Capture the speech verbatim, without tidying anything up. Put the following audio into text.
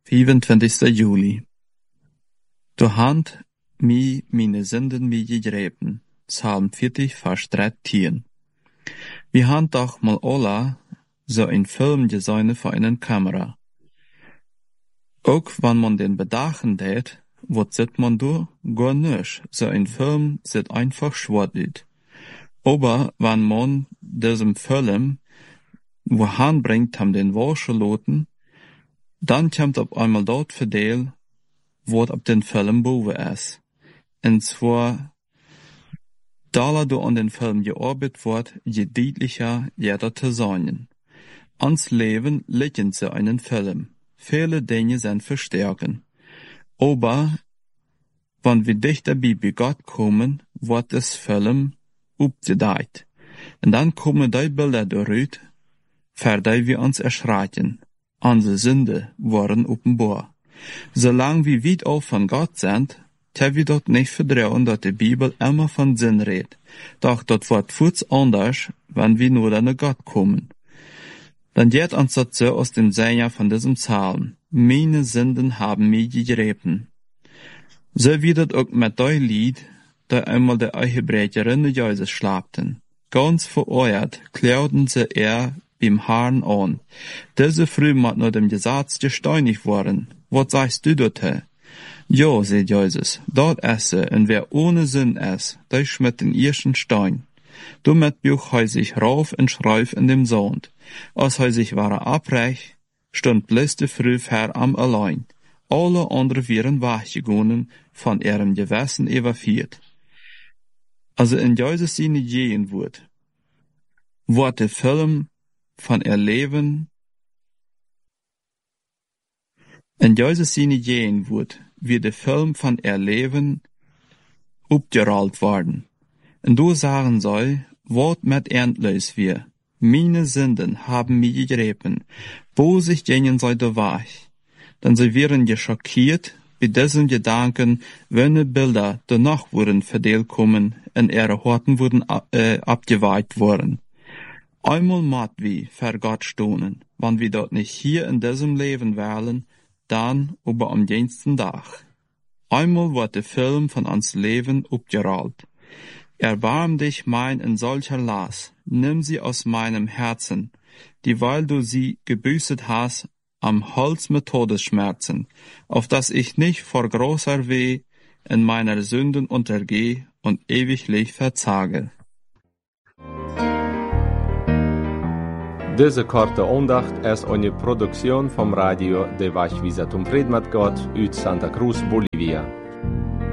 vierundzwanzigster Juli. Du hand mi meine Sünden mi gegräben. Psalm vierzig, Vers dreizehn. Wir han doch mal alla so ein Film gesehen für eine Kamera. Auch wenn man den bedachen tät, wat sieht man da? Gar nicht. So ein Film sieht einfach schwarz aus. Aber wenn man diesem Film wohin bringt, ham den Waschaloten, dann kommt auf einmal dort verdeel, wat auf den Film boven ist. Und zwar, da du an den Film gearbeitet wird, je deutlicher jeder zu sein. Ans Leben liegen sie einen Film. Viele Dinge sind verstärken. Aber, wenn wir dichter bei Gott kommen, wird das Film aufgedeiht. Und dann kommen die Bilder durch, für die wir uns erschrecken. Unsere Sünde waren offenbar. Solange wir weit auf von Gott sind, können wir dort nicht vertrauen, dass die Bibel immer von Sinn redet. Doch dort wird fuß anders, wenn wir nur an Gott kommen. Dann geht uns das so aus dem Sänger von diesem Psalm. Meine Sünden haben mich gegräben. So wie das auch mit dem Lied, da einmal die Hebräerinnen Jesus schlaften. Ganz vereuert klauten sie er beim Herrn an. Diese früh mat nur dem Gesetz gesteinigt worden. Was sagst du dort? Ja, sagt Jesus, dort esse, und wer ohne Sinn ist, der schmidt den ersten Stein. Damit buch he sich rauf und schreif in dem Sand. Als he sich wahre abreich, stund bliste früh Herr am allein. Alle anderen wären wachgegangen, von ihrem Gewissen evafiert. Also in Jesus seine Gegenwart, wird der Film von ihr Leben, in Jesus seine Gegenwart, wird der Film von ihr Leben abgerollt worden. Und du sagen soll, wat mit endlos wir. Meine Sünden haben mich gegräben. Wo sich gingen sei der Wahrheit. Denn sie wären geschockiert, bei diesen Gedanken, wenn Bilder danach wurden verdeelt kommen, und ihre Horten wurden äh, abgeweiht worden. Einmal mat wie vor Gott stohnen, wenn wir dort nicht hier in diesem Leben wählen, dann aber am diensten Tag. Einmal wird der Film von uns Leben abgerollt. Erbarm dich mein in solcher Lass, nimm sie aus meinem Herzen, dieweil du sie gebüßet hast am Holz mit Todesschmerzen, auf dass ich nicht vor großer Weh in meiner Sünden untergeh und ewiglich verzage. Deze korte aandacht is eine Produktion vom Radio de Wachwieser zum Friedmat Gott uit Santa Cruz, Bolivia.